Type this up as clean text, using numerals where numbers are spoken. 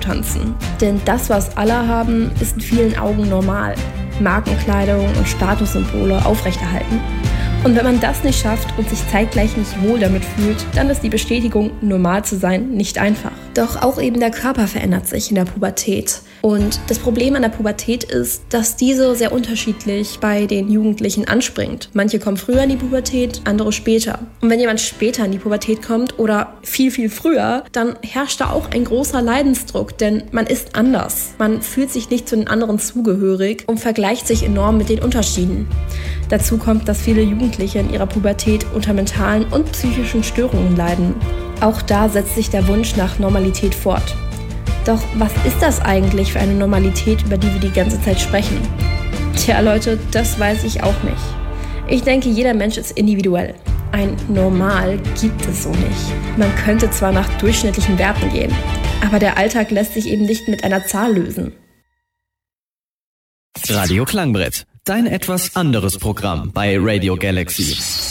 tanzen. Denn das, was alle haben, ist in vielen Augen normal. Markenkleidung und Statussymbole aufrechterhalten. Und wenn man das nicht schafft und sich zeitgleich nicht wohl damit fühlt, dann ist die Bestätigung, normal zu sein, nicht einfach. Doch auch eben der Körper verändert sich in der Pubertät. Und das Problem an der Pubertät ist, dass diese sehr unterschiedlich bei den Jugendlichen anspringt. Manche kommen früher in die Pubertät, andere später. Und wenn jemand später in die Pubertät kommt oder viel, viel früher, dann herrscht da auch ein großer Leidensdruck, denn man ist anders. Man fühlt sich nicht zu den anderen zugehörig und vergleicht sich enorm mit den Unterschieden. Dazu kommt, dass viele Jugendliche in ihrer Pubertät unter mentalen und psychischen Störungen leiden. Auch da setzt sich der Wunsch nach Normalität fort. Doch was ist das eigentlich für eine Normalität, über die wir die ganze Zeit sprechen? Tja Leute, das weiß ich auch nicht. Ich denke, jeder Mensch ist individuell. Ein Normal gibt es so nicht. Man könnte zwar nach durchschnittlichen Werten gehen, aber der Alltag lässt sich eben nicht mit einer Zahl lösen. Radio Klangbrett, dein etwas anderes Programm bei Radio Galaxy.